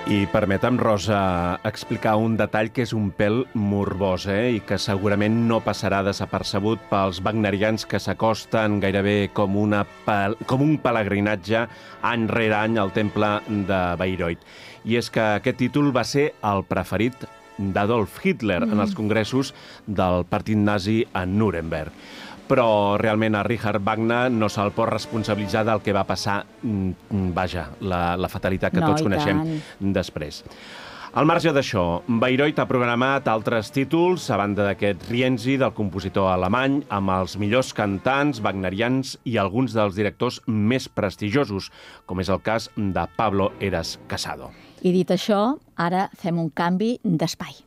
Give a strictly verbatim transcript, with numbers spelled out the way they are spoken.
I permetem, Rosa, explicar un detall que és un pèl morbós, eh? I que segurament no passarà desapercebut pels wagnerians que s'acosten gairebé com, una pel... com un pelegrinatge any rere any al temple de Bayreuth. I és que aquest títol va ser el preferit d'Adolf Hitler mm. en els congressos del partit nazi a Nuremberg. Però realment a Richard Wagner no se'l pot responsabilitzar del que va passar, vaja, la, la fatalitat que no, tots coneixem tant. Després. Al marge d'això, Bayreuth ha programat altres títols a banda d'aquest Rienzi del compositor alemany amb els millors cantants wagnerians i alguns dels directors més prestigiosos, com és el cas de Pablo Heras Casado. I dit això, ara fem un canvi d'espai.